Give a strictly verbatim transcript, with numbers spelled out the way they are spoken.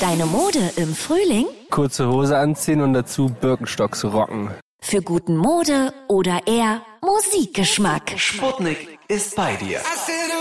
Deine Mode im Frühling? Kurze Hose anziehen und dazu Birkenstocks rocken. Für guten Mode- oder eher Musikgeschmack. Sputnik ist bei dir.